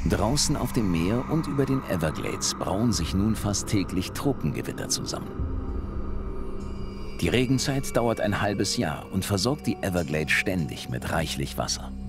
Draußen auf dem Meer und über den Everglades brauen sich nun fast täglich Tropengewitter zusammen. Die Regenzeit dauert ein halbes Jahr und versorgt die Everglades ständig mit reichlich Wasser.